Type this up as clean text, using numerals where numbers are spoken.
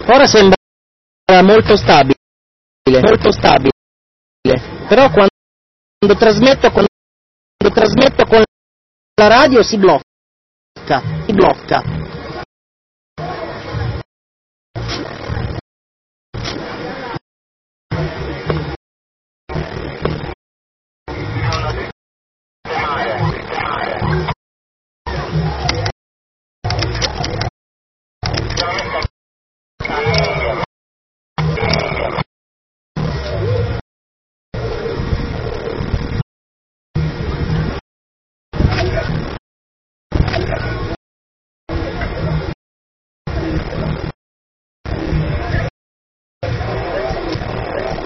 Ora sembra molto stabile, però quando trasmetto con la radio si blocca.